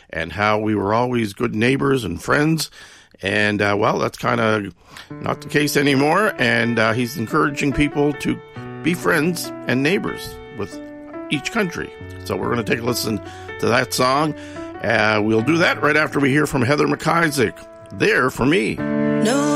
and how we were always good neighbors and friends. And, well, that's kind of not the case anymore. And he's encouraging people to be friends and neighbors with each country. So we're going to take a listen to that song. We'll do that right after we hear from Heather McIsaac, There For Me. No.